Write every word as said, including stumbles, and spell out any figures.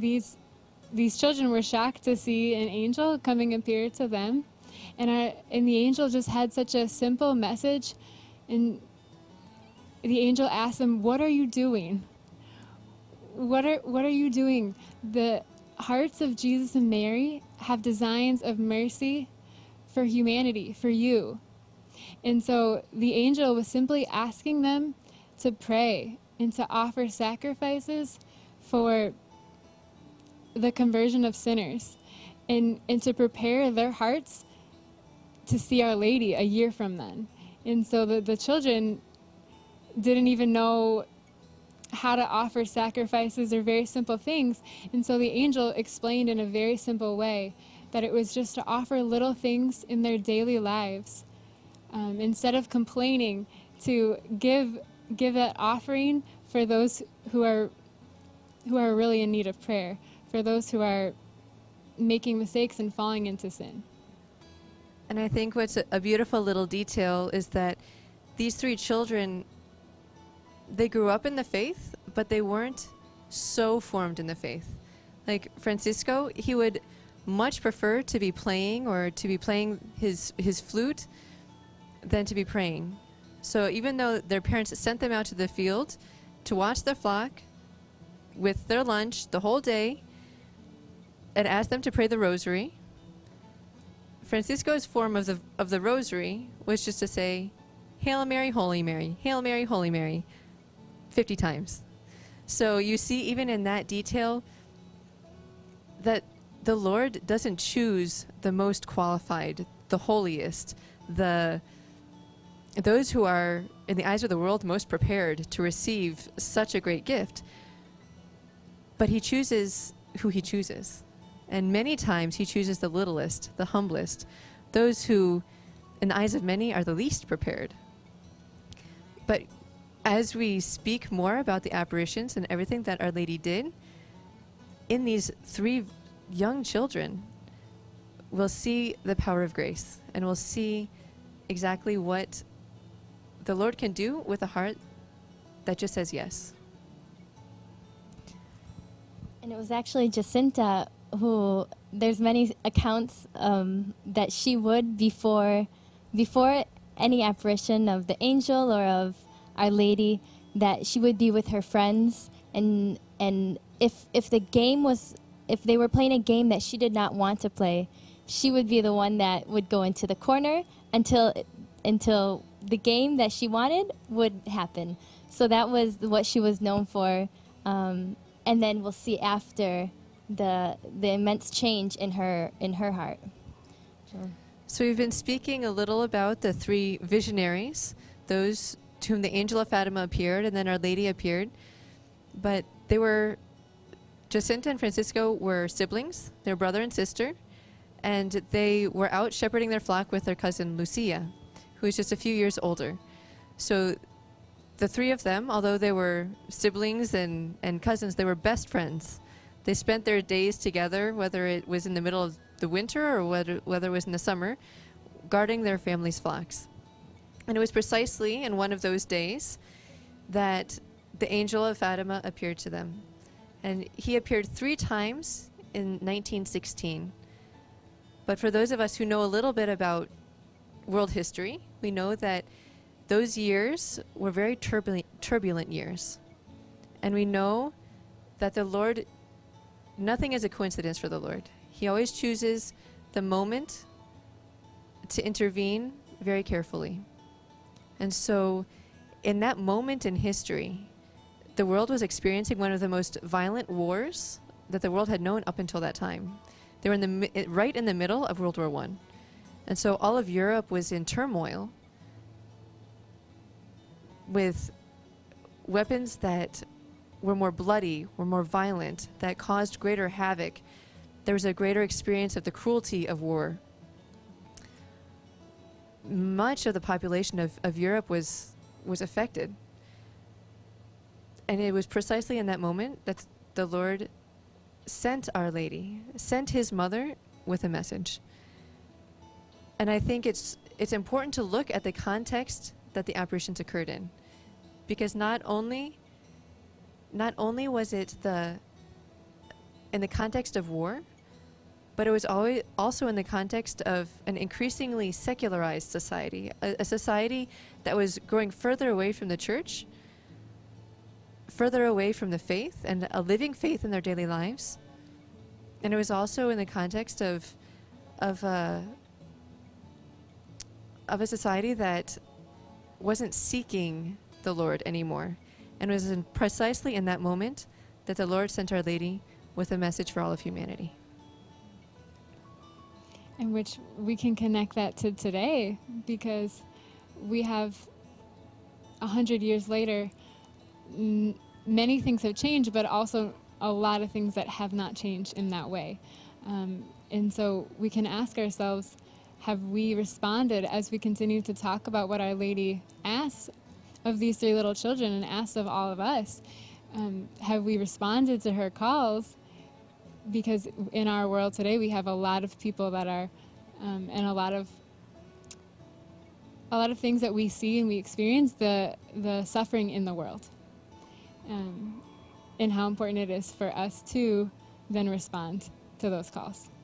these these children were shocked to see an angel coming appear to them, and I, and the angel just had such a simple message, and the angel asked them, "What are you doing? What are what are you doing?" The hearts of Jesus and Mary have designs of mercy for humanity, for you. And so the angel was simply asking them to pray and to offer sacrifices for the conversion of sinners, and, and to prepare their hearts to see Our Lady a year from then. And so the, the children didn't even know how to offer sacrifices or very simple things. And so the angel explained in a very simple way that it was just to offer little things in their daily lives. Um, instead of complaining, to give give that offering for those who are who are really in need of prayer, for those who are making mistakes and falling into sin. And I think what's a, a beautiful little detail is that these three children, they grew up in the faith, but they weren't so formed in the faith. Like Francisco, he would much prefer to be playing or to be playing his, his flute than to be praying. So even though their parents sent them out to the field to watch their flock with their lunch the whole day and asked them to pray the rosary, Francisco's form of the, of the rosary was just to say, "Hail Mary, Holy Mary, Hail Mary, Holy Mary," fifty times. So you see, even in that detail, that the Lord doesn't choose the most qualified, the holiest, the those who are, in the eyes of the world, most prepared to receive such a great gift. But he chooses who he chooses. And many times he chooses the littlest, the humblest, those who, in the eyes of many, are the least prepared. But as we speak more about the apparitions and everything that Our Lady did, in these three young children, we'll see the power of grace, and we'll see exactly what the Lord can do with a heart that just says yes. And it was actually Jacinta who, there's many accounts um, that she would, before, before any apparition of the angel or of Our Lady, that she would be with her friends, and and if if the game was, if they were playing a game that she did not want to play, she would be the one that would go into the corner until until the game that she wanted would happen. So that was what she was known for. Um, and then we'll see after the the immense change in her in her heart. So, So we've been speaking a little about the three visionaries, those to whom the angel of Fatima appeared and then Our Lady appeared. But they were, Jacinta and Francisco were siblings, their brother and sister, and they were out shepherding their flock with their cousin Lucia, who was just a few years older. So the three of them, although they were siblings and, and cousins, they were best friends. They spent their days together, whether it was in the middle of the winter or whether, whether it was in the summer, guarding their family's flocks. And it was precisely in one of those days that the angel of Fatima appeared to them. And he appeared three times in nineteen sixteen. But for those of us who know a little bit about world history, we know that those years were very turbulent, turbulent years. And we know that the Lord, nothing is a coincidence for the Lord. He always chooses the moment to intervene very carefully. And so in that moment in history, the world was experiencing one of the most violent wars that the world had known up until that time. They were in the mi- right in the middle of World War One. And so all of Europe was in turmoil with weapons that were more bloody, were more violent, that caused greater havoc. There was a greater experience of the cruelty of war. Much of the population of, of Europe was, was affected. And it was precisely in that moment that the Lord sent Our Lady, sent his mother with a message. And I think it's it's important to look at the context that the apparitions occurred in, because not only not only was it the in the context of war, but it was always also in the context of an increasingly secularized society, a, a society that was growing further away from the church, further away from the faith and a living faith in their daily lives. And it was also in the context of of a, of a society that wasn't seeking the Lord anymore. And it was in precisely in that moment that the Lord sent Our Lady with a message for all of humanity. In which we can connect that to today, because we have a hundred years later, n- many things have changed, but also a lot of things that have not changed in that way. Um, and so we can ask ourselves, have we responded as we continue to talk about what Our Lady asks of these three little children and asks of all of us? Um, have we responded to her calls? Because in our world today, we have a lot of people that are, um, and a lot of a lot of things that we see and we experience, the the suffering in the world, um, and how important it is for us to then respond to those calls.